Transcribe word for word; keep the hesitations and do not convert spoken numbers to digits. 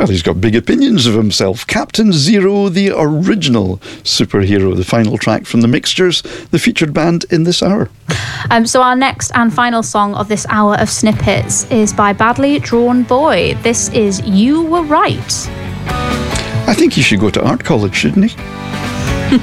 Well, he's got big opinions of himself. Captain Zero, the original superhero, the final track from The Mixtures, the featured band in this hour. Um, so our next and final song of this hour of snippets is by Badly Drawn Boy. This is You Were Right. I think he should go to art college, shouldn't he?